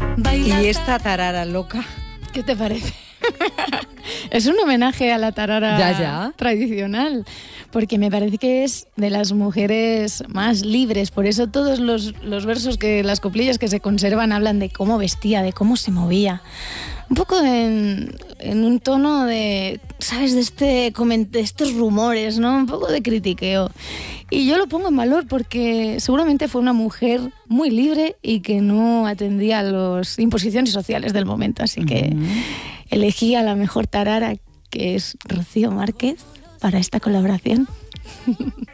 Y esta tarara loca, ¿qué te parece? Es un homenaje a la tarara tradicional, porque me parece que es de las mujeres más libres. Por eso todos los versos, las coplillas que se conservan hablan de cómo vestía, de cómo se movía. Un poco en un tono de, ¿sabes? De estos rumores, ¿no? Un poco de critiqueo. Y yo lo pongo en valor porque seguramente fue una mujer muy libre y que no atendía a las imposiciones sociales del momento. Así que elegí a la mejor tarara, que es Rocío Márquez, para esta colaboración.